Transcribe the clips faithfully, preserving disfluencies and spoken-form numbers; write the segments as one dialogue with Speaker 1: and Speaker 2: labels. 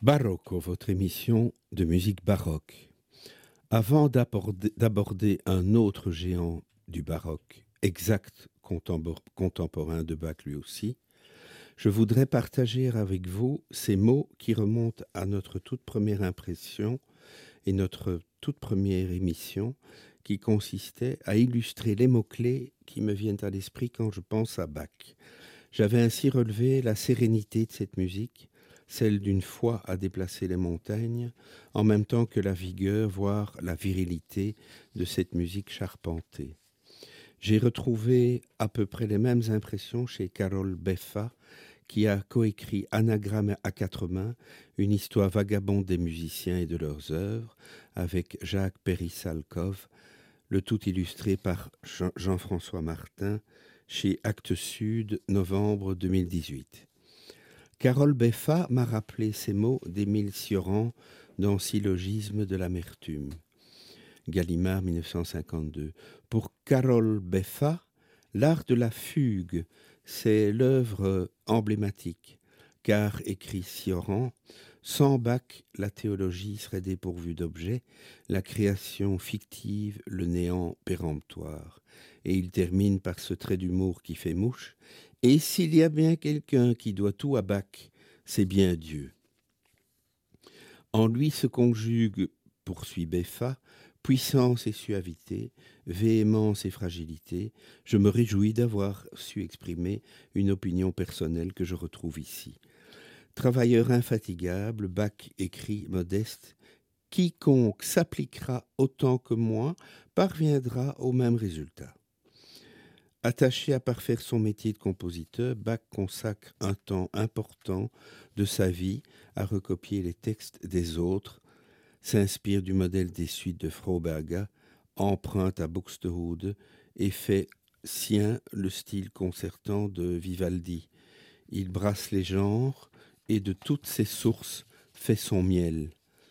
Speaker 1: Barocco, votre émission de musique baroque. Avant d'aborder, d'aborder un autre géant du baroque, exact contempor- contemporain de Bach lui aussi, je voudrais partager avec vous ces mots qui remontent à notre toute première impression et notre toute première émission qui consistait à illustrer les mots-clés qui me viennent à l'esprit quand je pense à Bach. J'avais ainsi relevé la sérénité de cette musique, celle d'une foi à déplacer les montagnes, en même temps que la vigueur, voire la virilité de cette musique charpentée. J'ai retrouvé à peu près les mêmes impressions chez Karol Beffa, qui a coécrit Anagramme à quatre mains, une histoire vagabonde des musiciens et de leurs œuvres, avec Jacques Péry-Salkov, le tout illustré par Jean- Jean-François Martin, chez Actes Sud, novembre deux mille dix-huit. Karol Beffa m'a rappelé ces mots d'Émile Cioran dans Syllogisme de l'amertume. Gallimard, mille neuf cent cinquante-deux. Pour Karol Beffa, l'art de la fugue, c'est l'œuvre emblématique, car, écrit Cioran, sans Bach, la théologie serait dépourvue d'objet, la création fictive, le néant péremptoire. Et il termine par ce trait d'humour qui fait mouche. Et s'il y a bien quelqu'un qui doit tout à Bach, c'est bien Dieu. En lui se conjugue, poursuit Beffa, puissance et suavité, véhémence et fragilité. Je me réjouis d'avoir su exprimer une opinion personnelle que je retrouve ici. Travailleur infatigable, Bach écrit modeste, quiconque s'appliquera autant que moi parviendra au même résultat. Attaché à parfaire son métier de compositeur, Bach consacre un temps important de sa vie à recopier les textes des autres, s'inspire du modèle des suites de Froberger, emprunte à Buxtehude et fait sien le style concertant de Vivaldi. Il brasse les genres et de toutes ses sources fait son miel.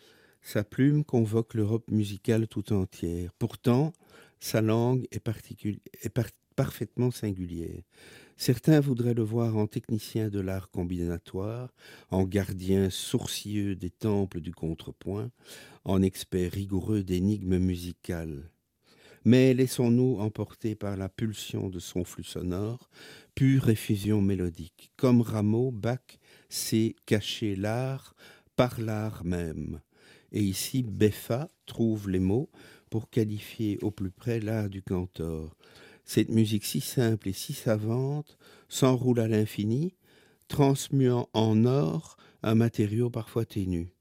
Speaker 1: Sa plume convoque l'Europe musicale tout entière. Pourtant, sa langue est, particul- est par- parfaitement singulière. Certains voudraient le voir en technicien de l'art combinatoire, en gardien sourcilleux des temples du contrepoint, en expert rigoureux d'énigmes musicales. Mais laissons-nous emporter par la pulsion de son flux sonore, pure effusion mélodique. Comme Rameau, Bach sait cacher l'art par l'art même. Et ici, Beffa trouve les mots pour qualifier au plus près l'art du cantor. Cette musique si simple et si savante s'enroule à l'infini, transmuant en or un matériau parfois ténu.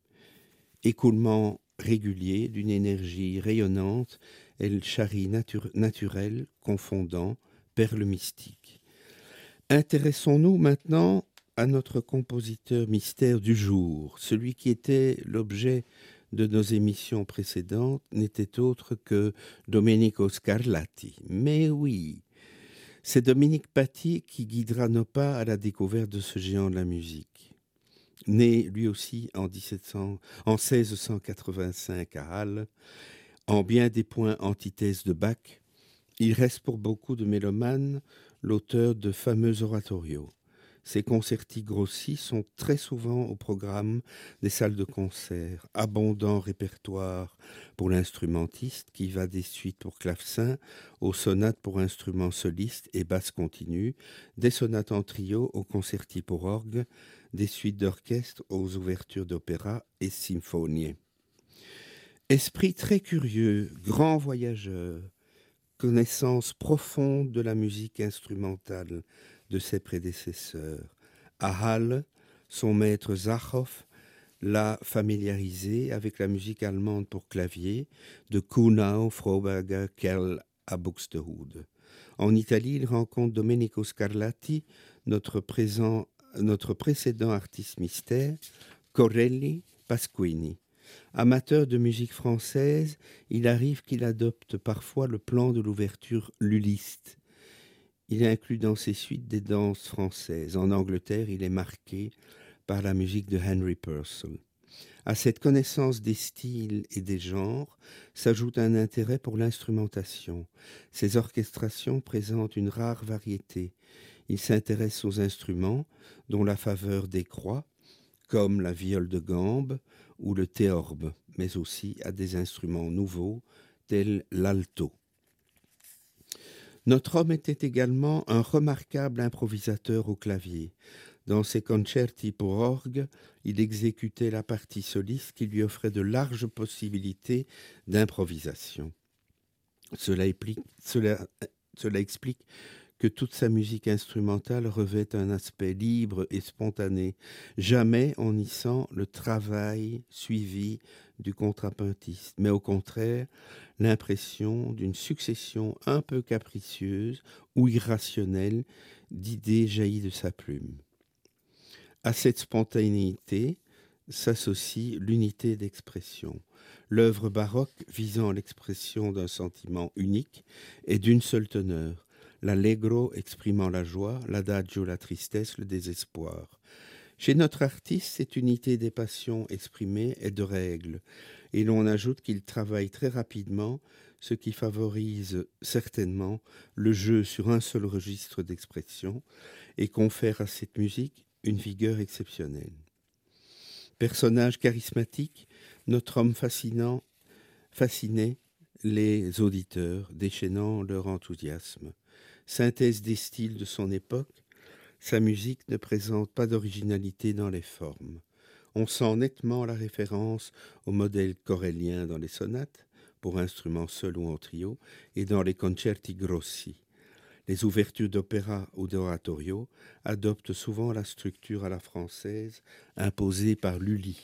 Speaker 1: Écoulement régulier d'une énergie rayonnante, elle charrie nature, naturelle, confondant, perle mystique. Intéressons-nous maintenant à notre compositeur mystère du jour. Celui qui était l'objet de nos émissions précédentes n'était autre que Domenico Scarlatti. Mais oui, c'est Dominique Paty qui guidera nos pas à la découverte de ce géant de la musique. Né lui aussi en, dix-sept cents, en seize cent quatre-vingt-cinq à Halle, en bien des points antithèse de Bach, il reste pour beaucoup de mélomanes l'auteur de fameux oratorios. Ces concerti grossis sont très souvent au programme des salles de concert, abondant répertoire pour l'instrumentiste qui va des suites pour clavecin aux sonates pour instruments solistes et basse continue, des sonates en trio aux concerti pour orgue, des suites d'orchestre aux ouvertures d'opéra et symphonies. Esprit très curieux, grand voyageur, connaissance profonde de la musique instrumentale de ses prédécesseurs. À Halle, son maître Zachow l'a familiarisé avec la musique allemande pour clavier de Kuhnau, Froberger, Kerl à Buxtehude. En Italie, il rencontre Domenico Scarlatti, notre, présent, notre précédent artiste mystère, Corelli, Pasquini. Amateur de musique française, il arrive qu'il adopte parfois le plan de l'ouverture lulliste. Il inclut dans ses suites des danses françaises. En Angleterre, il est marqué par la musique de Henry Purcell. À cette connaissance des styles et des genres s'ajoute un intérêt pour l'instrumentation. Ses orchestrations présentent une rare variété. Il s'intéresse aux instruments, dont la faveur décroît, comme la viole de gambe ou le théorbe, mais aussi à des instruments nouveaux tels l'alto. Notre homme était également un remarquable improvisateur au clavier. Dans ses concerti pour orgue, il exécutait la partie soliste qui lui offrait de larges possibilités d'improvisation. Cela, cela, cela explique que toute sa musique instrumentale revêt un aspect libre et spontané. Jamais on n'y sent le travail suivi du contrapuntiste, mais au contraire, l'impression d'une succession un peu capricieuse ou irrationnelle d'idées jaillies de sa plume. À cette spontanéité s'associe l'unité d'expression. L'œuvre baroque visant l'expression d'un sentiment unique est d'une seule teneur, l'allegro exprimant la joie, l'adagio la tristesse, le désespoir. Chez notre artiste, cette unité des passions exprimées est de règle, et l'on ajoute qu'il travaille très rapidement, ce qui favorise certainement le jeu sur un seul registre d'expression et confère à cette musique une vigueur exceptionnelle. Personnage charismatique, notre homme fascinant fascinait les auditeurs, déchaînant leur enthousiasme. Synthèse des styles de son époque, sa musique ne présente pas d'originalité dans les formes. On sent nettement la référence au modèle corellien dans les sonates, pour instruments seuls ou en trio, et dans les concerti grossi. Les ouvertures d'opéra ou d'oratorio adoptent souvent la structure à la française imposée par Lully.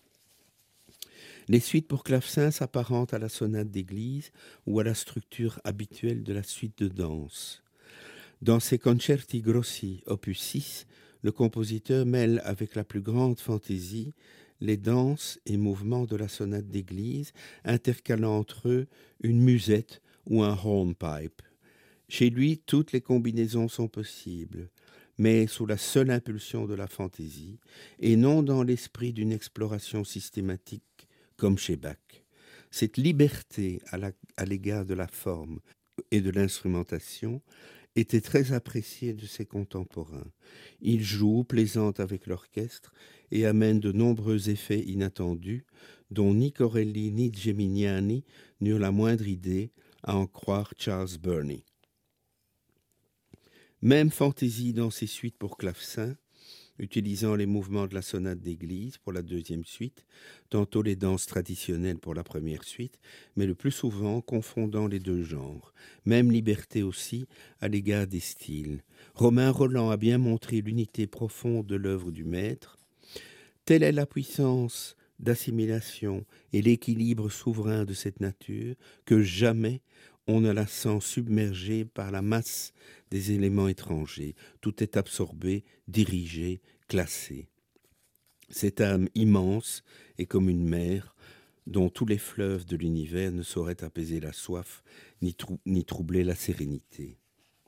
Speaker 1: Les suites pour clavecin s'apparentent à la sonate d'église ou à la structure habituelle de la suite de danse. Dans ses concerti grossi, opus six, le compositeur mêle avec la plus grande fantaisie les danses et mouvements de la sonate d'église, intercalant entre eux une musette ou un hornpipe. Chez lui, toutes les combinaisons sont possibles, mais sous la seule impulsion de la fantaisie, et non dans l'esprit d'une exploration systématique comme chez Bach. Cette liberté à, la, à l'égard de la forme et de l'instrumentation était très appréciée de ses contemporains. Il joue, plaisante avec l'orchestre et amène de nombreux effets inattendus dont ni Corelli ni Geminiani n'eurent la moindre idée, à en croire Charles Burney. Même fantaisie dans ses suites pour clavecin, utilisant les mouvements de la sonate d'église pour la deuxième suite, tantôt les danses traditionnelles pour la première suite, mais le plus souvent confondant les deux genres. Même liberté aussi à l'égard des styles. Romain Rolland a bien montré l'unité profonde de l'œuvre du maître. Telle est la puissance d'assimilation et l'équilibre souverain de cette nature que jamais on ne la sent submergée par la masse des éléments étrangers. Tout est absorbé, dirigé, classé. Cette âme immense est comme une mer dont tous les fleuves de l'univers ne sauraient apaiser la soif ni, trou- ni troubler la sérénité.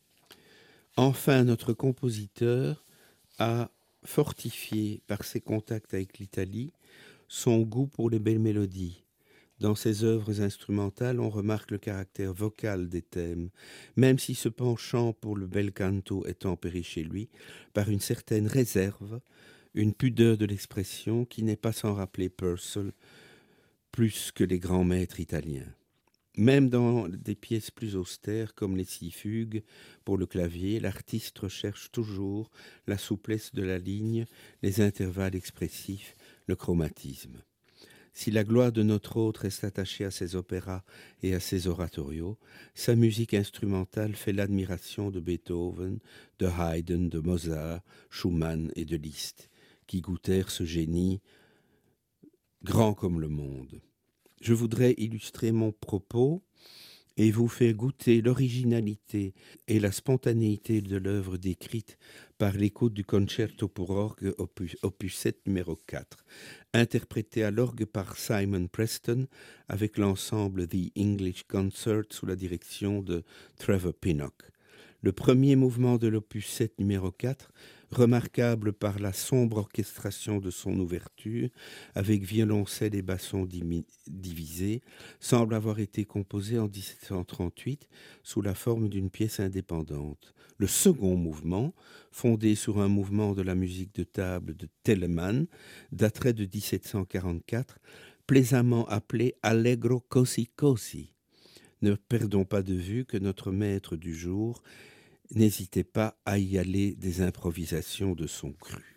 Speaker 1: Enfin, notre compositeur a fortifié par ses contacts avec l'Italie son goût pour les belles mélodies. Dans ses œuvres instrumentales, on remarque le caractère vocal des thèmes, même si ce penchant pour le bel canto est tempéré chez lui par une certaine réserve, une pudeur de l'expression qui n'est pas sans rappeler Purcell plus que les grands maîtres italiens. Même dans des pièces plus austères comme les six fugues pour le clavier, l'artiste recherche toujours la souplesse de la ligne, les intervalles expressifs, le chromatisme. Si la gloire de notre hôte reste attachée à ses opéras et à ses oratorios, sa musique instrumentale fait l'admiration de Beethoven, de Haydn, de Mozart, Schumann et de Liszt, qui goûtèrent ce génie grand comme le monde. Je voudrais illustrer mon propos et vous faire goûter l'originalité et la spontanéité de l'œuvre décrite par l'écoute du concerto pour orgue opus, opus sept numéro quatre, interprété à l'orgue par Simon Preston avec l'ensemble The English Concert sous la direction de Trevor Pinnock. Le premier mouvement de l'opus sept numéro quatre remarquable par la sombre orchestration de son ouverture, avec violoncelle et basson dimi- divisés, semble avoir été composé en dix-sept cent trente-huit sous la forme d'une pièce indépendante. Le second mouvement, fondé sur un mouvement de la musique de table de Telemann, daterait de dix-sept cent quarante-quatre, plaisamment appelé Allegro così così. Ne perdons pas de vue que notre maître du jour n'hésitait pas à y aller des improvisations de son cru.